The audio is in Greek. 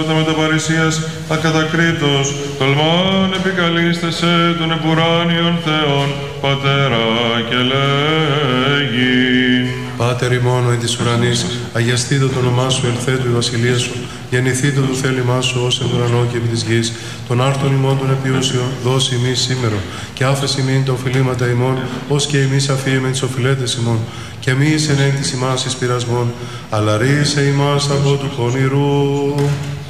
Τα μεταπαρησίας ακατακρίτως, τολμάν επικαλίστεσαι των επουράνιων Θεών, Πατέρα και λέγειν. Πάτερ ημών εν της ουρανής, αγιαστήτω το όνομά σου, ελθέτω η βασιλεία σου, γεννηθήτω το θέλημά σου ως εν ουρανό και επί της γης. Των άρτων ημών των επιούσιων, δώσει ημείς σήμερα, και άφεση ημίν τα οφειλήματα ημών, ως και εμείς αφίεμεν τις οφειλέτες ημών. Και μη εισενέκτης ημάς εις πειρασμών, αλλά ρίσε ημάς από του πονηρού.